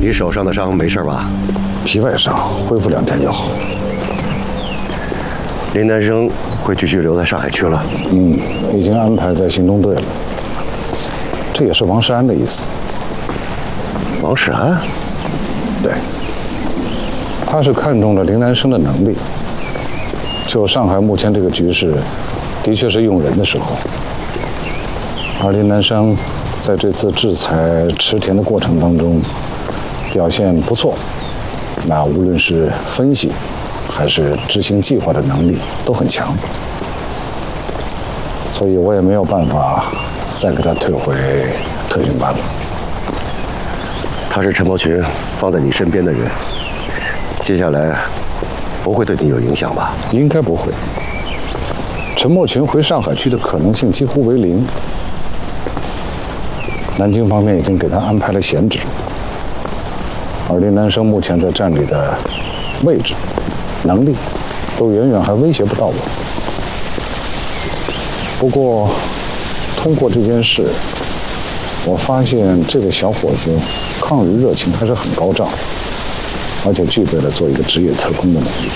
你手上的伤没事吧？ 皮外伤，恢复2天就好。 林南生会继续留在上海区了？ 已经安排在行动队了。这也是王世安的意思。 王世安？ 对，他是看中了林南生的能力。就上海目前这个局势，的确是用人的时候。而林南生在这次制裁池田的过程当中，表现不错。那无论是分析，还是执行计划的能力都很强。所以我也没有办法再给他退回特训班了。 他是陈茂群放在你身边的人，接下来不会对你有影响吧？ 应该不会。陈默群回上海区的可能性几乎为0。南京方面已经给他安排了闲职，而林南生目前在站里的位置、能力，都远远还威胁不到我。不过，通过这件事，我发现这个小伙子抗日热情还是很高涨，而且具备了做一个职业特工的能力。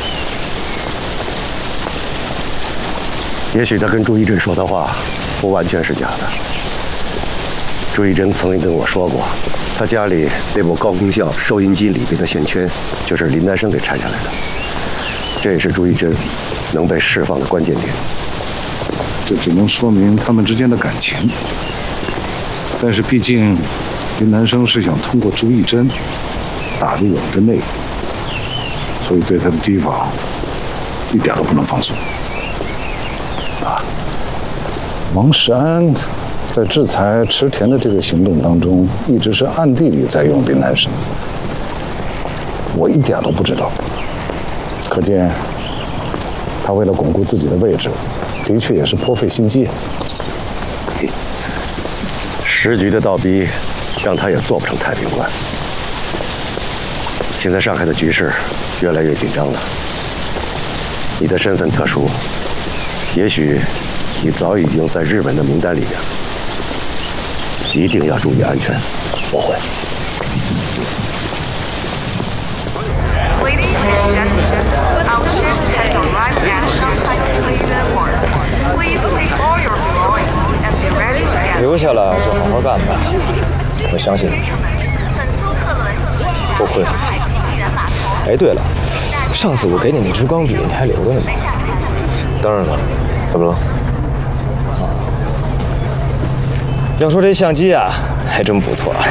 也许他跟朱一珍说的话不完全是假的。朱一珍曾经跟我说过，他家里那部高功效收音机里边的线圈就是林南生给拆下来的，这也是朱一珍能被释放的关键点。 这只能说明他们之间的感情。但是毕竟林南生是想通过朱一珍打入我们的内部，所以对他的提防一点都不能放松。王世安在制裁池田的这个行动当中，一直是暗地里在用林南生，我一点都不知道。可见他为了巩固自己的位置，的确也是颇费心机。 时局的倒逼，让他也做不成太平官。现在上海的局势越来越紧张了，你的身份特殊，也许你早已经在日本的名单里面了，一定要注意安全。我会。 Ladies and gentlemen, our ship has arrived at Shanghai Cleveland Port. Please take all your belongings and be ready to get. 留下来就好好干吧，我相信你。不会。哎，对了，上次我给你那支钢笔，你还留着呢吗？ 当然了，怎么了？ 要说这相机啊，还真不错。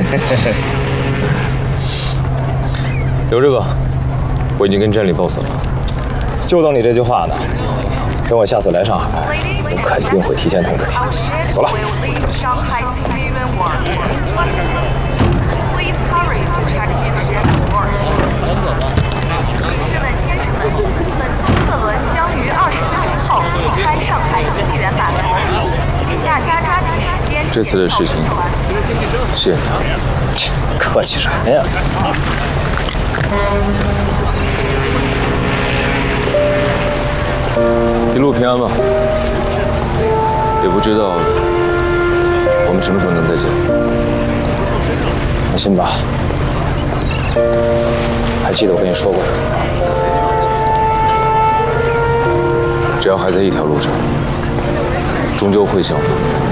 留着吧，我已经跟站里报死了。 就等你这句话呢。等我下次来上海，我肯定会提前通知你。走了。 士们、先生们，本次客轮将于20分钟后离开上海金源码头，请大家抓紧时间。 这次的事情，谢谢你啊。 客气什么呀？ 一路平安吧。也不知道我们什么时候能再见。 放心吧。还记得我跟你说过什么吗？ 只要还在一条路上，终究会相逢。